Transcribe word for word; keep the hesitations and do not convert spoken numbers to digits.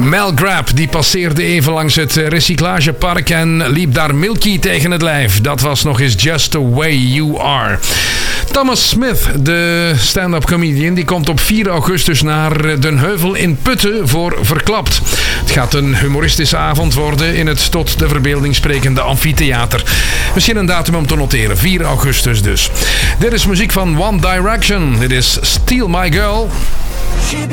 Mel Grapp die passeerde even langs het recyclagepark en liep daar Milky tegen het lijf. Dat was nog eens Just the Way You Are. Thomas Smith, de stand-up comedian, die komt op vier augustus naar Den Heuvel in Putten voor Verklapt. Het gaat een humoristische avond worden in het tot de verbeelding sprekende amfitheater. Misschien een datum om te noteren, vier augustus dus. Dit is muziek van One Direction. Dit is Steal My Girl.